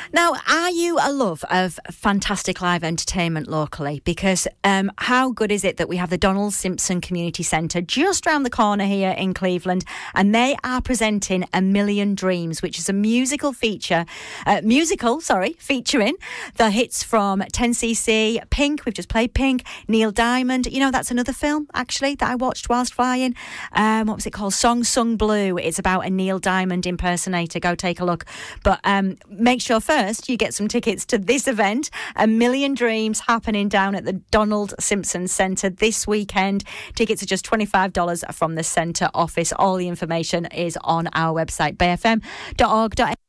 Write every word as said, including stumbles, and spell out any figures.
Now, are you a love of fantastic live entertainment locally? Because um, how good is it that we have the Donald Simpson Community Centre just round the corner here in Cleveland, and they are presenting A Million Dreams, which is a musical feature, uh, musical, sorry, featuring the hits from ten C C, Pink, we've just played Pink, Neil Diamond. You know, that's another film, actually, that I watched whilst flying. Um, what was it called? Song Sung Blue. It's about a Neil Diamond impersonator. Go take a look. But um, make sure first you get some tickets to this event, A Million Dreams, happening down at the Donald Simpson Centre this weekend. Tickets are just twenty-five dollars from the centre office. All the information is on our website, bay f m dot org dot a u.